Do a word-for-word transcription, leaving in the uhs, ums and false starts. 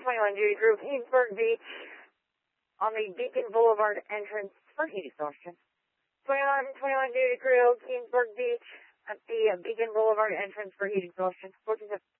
twenty-one duty crew, Keensburg Beach, on the Beacon Boulevard entrance for heat exhaustion. twenty-one twenty-one duty crew, Keensburg Beach, at the uh, Beacon Boulevard entrance for heat exhaustion. fourteen